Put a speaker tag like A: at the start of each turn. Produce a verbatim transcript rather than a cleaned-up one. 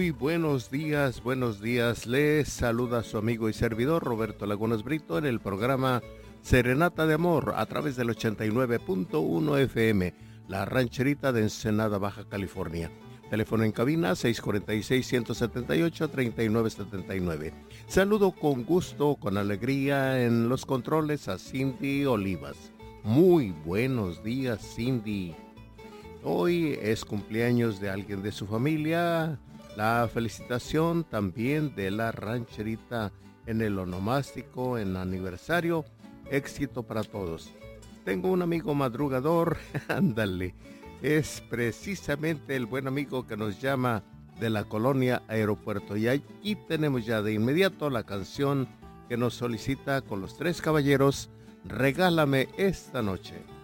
A: Muy buenos días, buenos días. Les saluda su amigo y servidor Roberto Lagunas Brito en el programa Serenata de Amor a través del ochenta y nueve punto uno F M, la rancherita de Ensenada, Baja California. Teléfono en cabina seis cuatro seis, uno siete ocho, tres nueve siete nueve. Saludo con gusto, con alegría en los controles a Cindy Olivas. Muy buenos días, Cindy. Hoy es cumpleaños de alguien de su familia. La felicitación también de la rancherita en el onomástico, en aniversario. Éxito para todos. Tengo un amigo madrugador, ándale. Es precisamente el buen amigo que nos llama de la colonia Aeropuerto. Y aquí tenemos ya de inmediato la canción que nos solicita con los tres caballeros, Regálame esta noche.